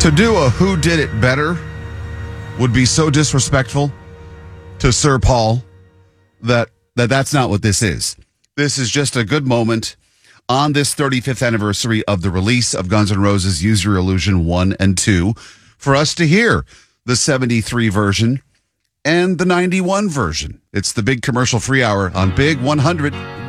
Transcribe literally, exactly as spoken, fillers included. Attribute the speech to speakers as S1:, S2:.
S1: To do a who did it better would be so disrespectful to Sir Paul that, that that's not what this is. This is just a good moment on this thirty-fifth anniversary of the release of Guns N' Roses' Use Your Illusion one and two for us to hear the seventy-three version and the ninety-one version. It's the big commercial free hour on Big one hundred.